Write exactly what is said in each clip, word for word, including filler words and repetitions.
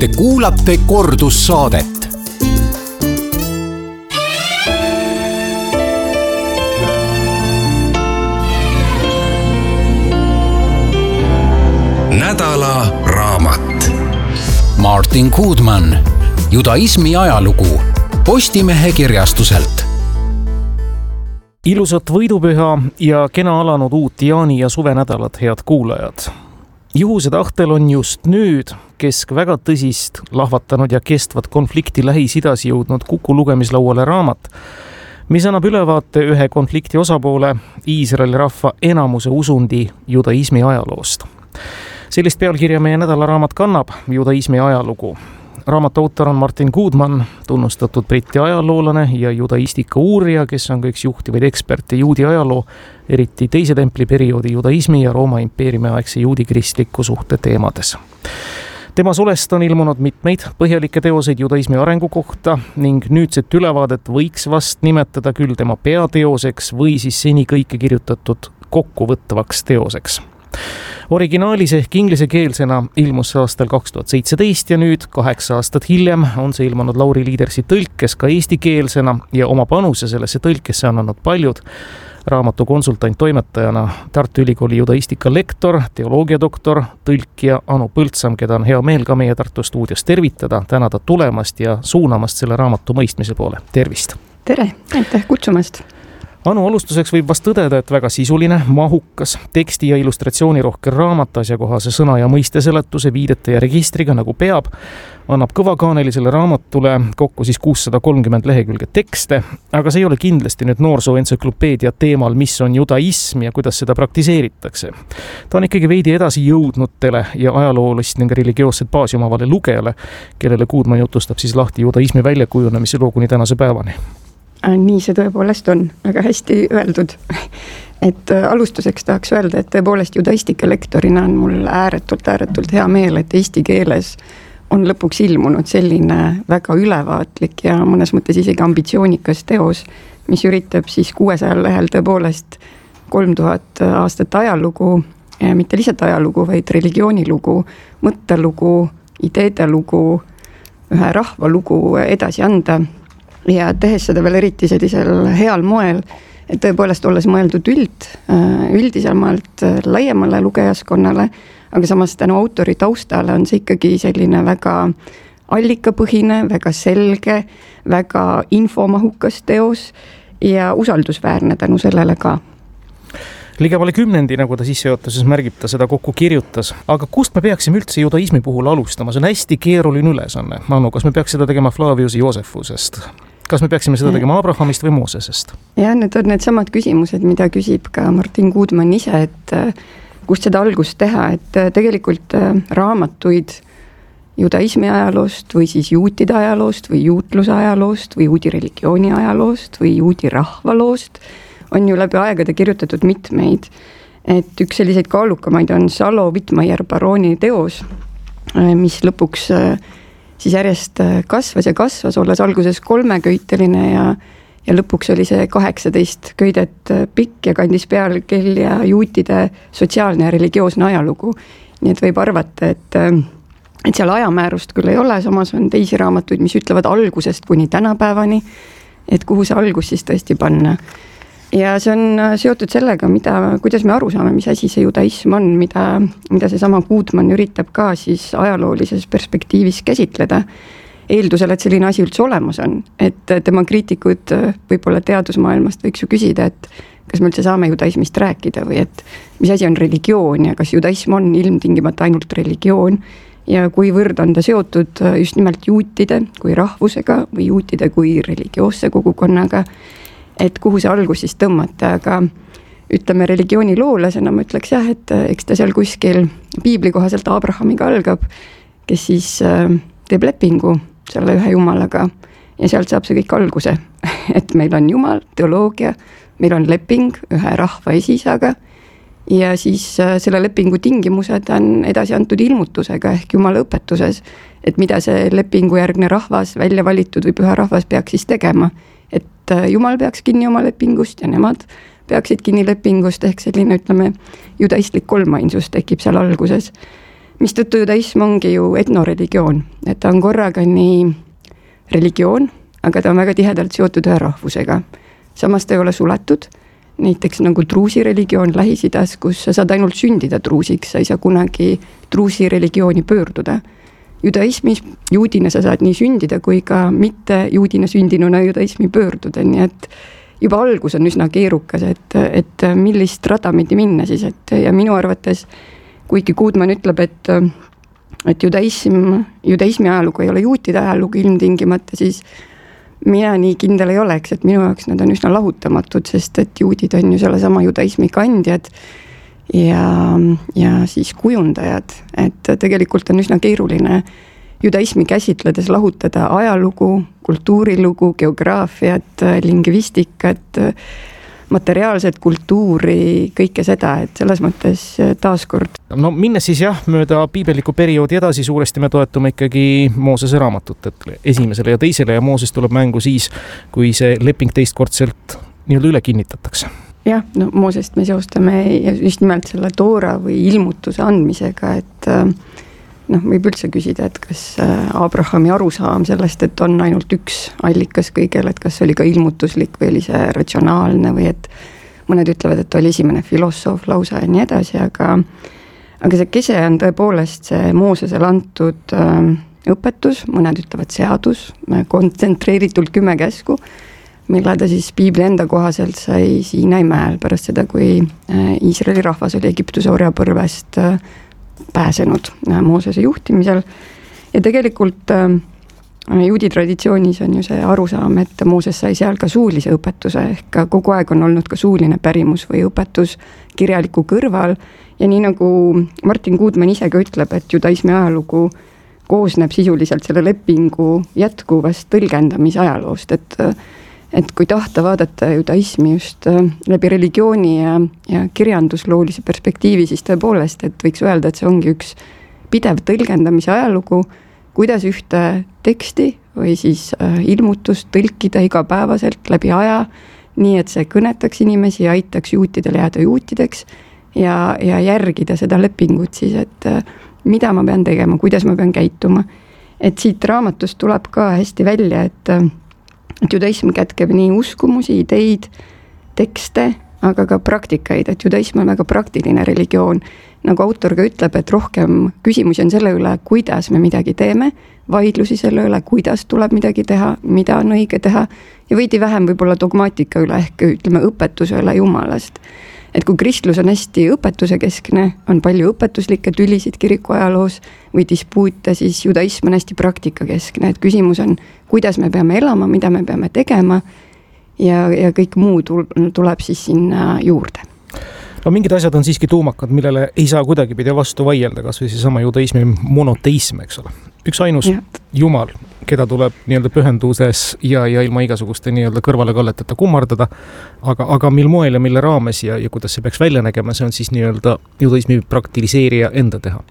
Te kuulate kordussaadet. Nädala raamat. Martin Goodman, judaismi ajalugu, Postimehe kirjastuselt. Ilusat võidupüha ja kena alanud uut jaani- ja suvenädalat, head kuulajad. Juhuse tahtel on just nüüd kesk väga tõsist, lahvatanud ja kestvat konflikti Lähis-Idas jõudnud Kuku lugemislauale raamat, mis annab ülevaate ühe konflikti osapoole, Iisraeli rahva enamuse usundi judaismi ajaloost. Sellist pealkirja meie nädalaraamat kannab, judaismi ajalugu. Raamatu autor on Martin Goodman, tunnustatud briti ajaloolane ja judaistika uurija, kes on ka üks juhtivaid eksperte juudi ajaloo, eriti teise templi perioodi judaismi ja Rooma impeeriumi aegse juudi kristliku suhte teemades. Tema sulest on ilmunud mitmeid põhjalikke teoseid judaismi arengu kohta ning nüüdset ülevaadet võiks vast nimetada küll tema peateoseks või siis seni kõike kirjutatud kokkuvõtvaks teoseks. Originaalis ehk inglisekeelsena ilmus see aastal kaks tuhat seitseteist ja nüüd kaheksa aastat hiljem on see ilmunud Lauri Liidersi tõlkes ka eestikeelsena ja oma panuse sellesse tõlkesse on andnud paljud. Raamatu konsultant toimetajana Tartu Ülikooli judaistika lektor, teoloogiadoktor, tõlkija Anu Põldsam, keda on hea meel ka meie Tartu stuudios tervitada, tänada tulemast ja suunamast selle raamatu mõistmise poole. Tervist! Tere, aitäh kutsumast! Anu, alustuseks võib vast tõdeda, et väga sisuline, mahukas, teksti ja illustratsiooni rohker raamat, asjakohase sõna ja mõiste seletuse, viidete ja registriga nagu peab, annab kõvakaanelisele raamatule kokku siis kuussada kolmkümmend lehekülge tekste, aga see ei ole kindlasti nüüd noorsooentsüklopeedia teemal, mis on judaism ja kuidas seda praktiseeritakse. Ta on ikkagi veidi edasi jõudnutele ja ajaloolist ning religioosset baasi omavale lugejale, kellele Goodman jutustab siis lahti judaismi väljakujunemise loo kuni tänase päevani. Nii see tõepoolest on, väga hästi öeldud. Et alustuseks tahaks öelda, et tõepoolest judaistika lektorina on mul ääretult, ääretult hea meel, et eesti keeles on lõpuks ilmunud selline väga ülevaatlik ja mõnes mõttes isegi ambitsioonikas teos, mis üritab siis kuuesajal lehel tõepoolest kolm tuhat aastat ajalugu, mitte lihtsalt ajalugu, vaid religioonilugu, mõttelugu, ideede lugu, ühe rahva lugu edasi anda. Ja tehes seda veel eriti sellisel heal moel, et tõepoolest olles mõeldud üld, üldisemalt laiemale lugejaskonnale, aga samas tänu autori taustale on see ikkagi selline väga allikapõhine, väga selge, väga infomahukas teos ja usaldusväärne tänu sellele ka. Ligemale kümnendi, nagu ta sissejuhatuses märgib, ta seda kokku kirjutas. Aga kust me peaksime üldse judaismi puhul alustama? See on hästi keeruline ülesanne. Manu, kas me peaks seda tegema Flavius Joosefusest? Kas me peaksime seda tegema Abrahamist või Moosesest? Ja need on need samad küsimused, mida küsib ka Martin Goodman ise, et kust seda algust teha, et tegelikult raamatuid judaismi ajaloost või siis juutide ajaloost või juutluse ajaloost või juudi religiooni ajaloost või juudi rahvaloost on ju läbi aegade kirjutatud mitmeid. Et üks selliseid kaalukamaid on Salo Wittmeier Baroni teos, mis lõpuks siis järjest kasvas ja kasvas, olles alguses kolmeköiteline ja, ja lõpuks oli see kaheksateist köidet pikk ja kandis pealkirja juutide sotsiaalne ja religioosne ajalugu. Nii et võib arvata, et, et seal ajamäärust küll ei ole, samas on teisi raamatuid, mis ütlevad algusest kuni tänapäevani, et kuhu see algus siis tõesti panna. Ja see on seotud sellega, mida, kuidas me aru saame, mis asi see judaism on, mida, mida see sama Goodman üritab ka siis ajaloolises perspektiivis käsitleda. Eeldusel, et selline asi üldse olemas on, et tema kriitikud võib-olla teadusmaailmast võiks ju küsida, et kas me üldse saame judaismist rääkida või et mis asi on religioon ja kas judaism on ilmtingimata ainult religioon ja kuivõrd on ta seotud just nimelt juutide kui rahvusega või juutide kui religioosse kogukonnaga, et kuhu see algus siis tõmmata, aga ütleme religiooni loolasena ma ütleks jah, et eks ta seal kuskil piibli kohaselt Abrahamiga algab, kes siis teeb lepingu selle ühe jumalaga ja sealt saab see kõik alguse, et meil on jumal, teoloogia, meil on leping ühe rahva esisaga ja siis selle lepingu tingimused on edasi antud ilmutusega ehk jumala õpetuses, et mida see lepingu järgne rahvas, välja valitud või püha rahvas peaks siis tegema, et jumal peaks kinni oma lepingust ja nemad peaksid kinni lepingust ehk selline, ütleme, judaistlik kolmainsus tekib seal alguses. mistõttu judaism ongi ju etnoreligioon, et ta on korraga nii religioon, aga ta on väga tihedalt seotud ühe rahvusega. Samas ta ei ole suletud, näiteks nagu truusi religioon Lähis-Idas, kus sa saad ainult sündida truusiks, sa ei saa kunagi truusi religiooni pöörduda. Judaismis juudina sa saad nii sündida kui ka mitte juudina sündinuna judaismi pöörduda, nii et juba algus on üsna keerukas, et, et millist rada midi minna siis, et ja minu arvates, kuigi Goodman ütleb, et, et judaism, judaismi ajalugu ei ole juutide ajalugu ilmtingimata, siis mina nii kindel ei oleks, et minu jaoks nad on üsna lahutamatud, sest et juudid on ju selle sama judaismi kandjad ja, ja siis kujundajad, et tegelikult on üsna keeruline judaismi käsitledes lahutada ajalugu, kultuurilugu, geograafiat, lingvistikat, materiaalset kultuuri, kõike seda, et selles mõttes taaskord. No minnes siis jah, mööda piibeliku perioodi edasi suuresti me toetume ikkagi Moosese raamatut, et esimesele ja teisele ja Mooses tuleb mängu siis, kui see leping teistkordselt nii-öelda üle kinnitatakse. Jah, no Moosest me seostame just nimelt selle toora või ilmutuse andmisega, et noh, võib üldse küsida, et kas Abrahami arusaam sellest, et on ainult üks allikas kõigel, et kas oli ka ilmutuslik või oli see ratsionaalne või et mõned ütlevad, et oli esimene filosoof lausa ja nii edasi, aga, aga see kese on tõepoolest see Moosesele antud õpetus, mõned ütlevad seadus, kontsentreeritult kümme käsku, mille ta siis piibli enda kohaselt sai Siinai mäel pärast seda, kui Iisraeli rahvas oli Egiptuse orjapõrvest pääsenud Moosese juhtimisel. Ja tegelikult juudi traditsioonis on ju see arusaam, et Mooses sai seal ka suulise õpetuse, ehk kogu aeg on olnud ka suuline pärimus või õpetus kirjaliku kõrval. Ja nii nagu Martin Goodman ise ka ütleb, et judaismi ajalugu koosneb sisuliselt selle lepingu jätkuvast tõlgendamise ajaloost, et et kui tahta vaadata judaismi just läbi religiooni ja, ja kirjandusloolise perspektiivi, siis tõepoolest, et võiks öelda, et see ongi üks pidev tõlgendamise ajalugu, kuidas ühte teksti või siis ilmutust tõlkida igapäevaselt läbi aja, nii et see kõnetaks inimesi ja aitaks juutidele jääda juutideks ja, ja järgida seda lepingut siis, et mida ma pean tegema, kuidas ma pean käituma. Et siit raamatust tuleb ka hästi välja, et et judaism kätkeb nii uskumusi, ideid, tekste, aga ka praktikaid, et judaism on väga praktiline religioon. Nagu autor ka ütleb, et rohkem küsimusi on selle üle, kuidas me midagi teeme, vaidlusi selle üle, kuidas tuleb midagi teha, mida on õige teha ja veidi vähem võib-olla dogmaatika üle ehk ütleme õpetuse üle Jumalast. Et kui kristlus on hästi õpetuse keskne, on palju õpetuslikke tülisid kiriku ajaloos või dispuute, siis judaism on hästi praktika keskne, et küsimus on, kuidas me peame elama, mida me peame tegema ja, ja kõik muu tuleb siis sinna juurde. No mingid asjad on siiski tuumakad, millele ei saa kuidagi pidi vastu vaielda, kas või see sama judaismi monoteism, eks ole. Üks ainus ja. Jumal, keda tuleb nii-öelda pühenduses ja, ja ilma igasuguste nii-öelda kõrvale kalleteta kummardada, aga, aga mil moel ja mille raames ja, ja kuidas see peaks välja nägema, see on siis nii-öelda judaismi praktiliseerija enda teha.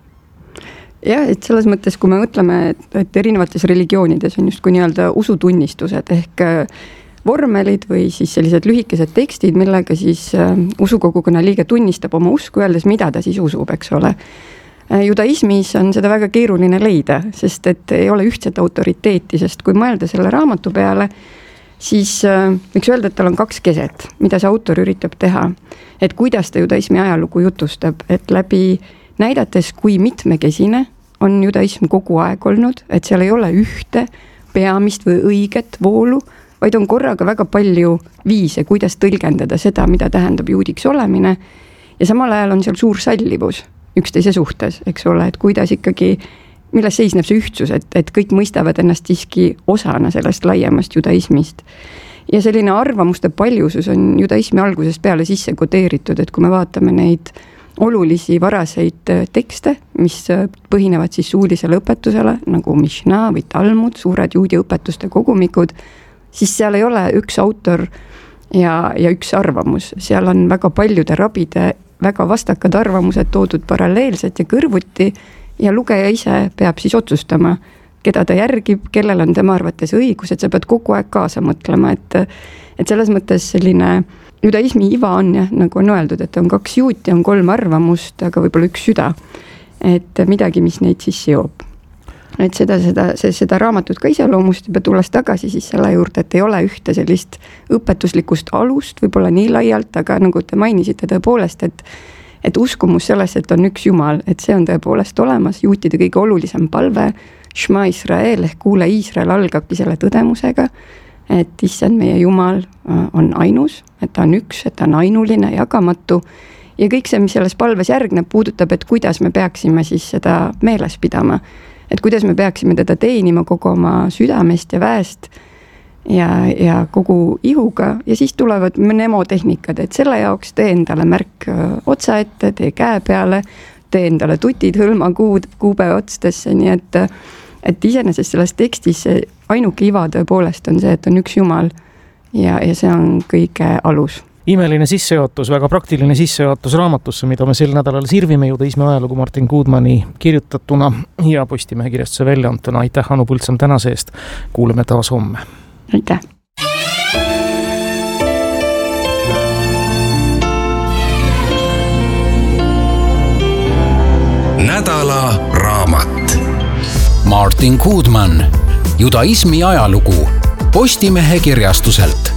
Ja, et selles mõttes, kui me mõtleme, et, et erinevates religioonides on just kui nii-öelda usutunnistused ehk vormelid või siis sellised lühikesed tekstid, millega siis usukogukonna liige tunnistab oma usku, öeldes, mida ta siis usub, eks ole. Judaismis on seda väga keeruline leida, sest et ei ole ühtset autoriteeti, sest kui mõelda selle raamatu peale, siis võiks öelda, et tal on kaks keset, mida see autor üritab teha. Et kuidas ta judaismi ajalugu jutustab, et läbi näidates, kui mitmekesine on judaism kogu aeg olnud, et seal ei ole ühte peamist või õiget voolu, vaid on korraga väga palju viise, kuidas tõlgendada seda, mida tähendab juudiks olemine ja samal ajal on seal suur sallivus üksteise suhtes, eks ole, et kuidas ikkagi, milles seisneb see ühtsus, et, et kõik mõistavad ennast siiski osana sellest laiemast judaismist. Ja selline arvamuste paljusus on judaismi algusest peale sisse kodeeritud, et kui me vaatame neid olulisi varaseid tekste, mis põhinevad siis suulisele õpetusele, nagu Mishnah või Talmud, suured juudi õpetuste kogumikud, siis seal ei ole üks autor ja, ja üks arvamus. Seal on väga paljude rabide väga vastakad arvamused toodud paralleelselt ja kõrvuti ja lugeja ise peab siis otsustama, keda ta järgib, kellel on tema arvates õigus, et sa pead kogu aeg kaasa mõtlema, et, et selles mõttes selline judaismi iva on jah, nagu on öeldud, et on kaks juuti, on kolm arvamust, aga võib-olla üks süda. et midagi, mis neid siis seob. Et seda, seda, see, seda raamatut ka iseloomustab ja tulles tagasi siis selle juurde, et ei ole ühte sellist õpetuslikust alust, võib-olla nii laialt, aga nagu te mainisite tõepoolest, et et uskumus selles, et on üks Jumal, et see on tõepoolest olemas, juutide kõige olulisem palve, Shema Israel ehk kuule Iisrael algabki selle tõdemusega, et issand meie Jumal on ainus, et ta on üks, et ta on ainuline, jagamatu ja kõik see, mis selles palves järgneb, puudutab, et kuidas me peaksime siis seda meeles pidama, et kuidas me peaksime teda teenima kogu oma südamest ja väest ja, ja kogu ihuga ja siis tulevad mnemotehnikad, et selle jaoks tee endale märk otsa ette, tee käe peale, tee endale tutid hõlma kuud, kuube otstesse, nii et, et iseenesest selles tekstis ainuke iva tõepoolest on see, et on üks Jumal ja, ja see on kõige alus. Imeline sissejuhatus, väga praktiline sissejuhatus raamatusse, mida me sel nädalal sirvime judaismi ajalugu Martin Goodmani kirjutatuna ja Postimehe kirjastuse väljaantuna. Aitäh, Anu Põldsam tänase eest. Kuuleme taas homme. Aitäh. Nädala raamat. Martin Goodman, judaismi ajalugu Postimehe kirjastuselt.